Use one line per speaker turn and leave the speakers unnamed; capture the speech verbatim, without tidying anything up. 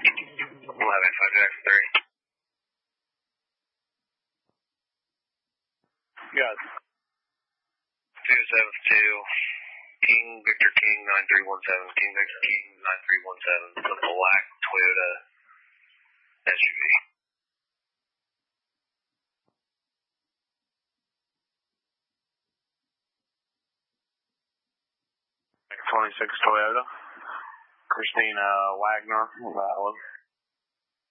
eleven, five Jackson three.
Yes.
two seven two, King Victor King nine three one seven, King Victor King nine three one seven, the black Toyota S U V.
twenty-six Toyota, Christina Wagner, Valid.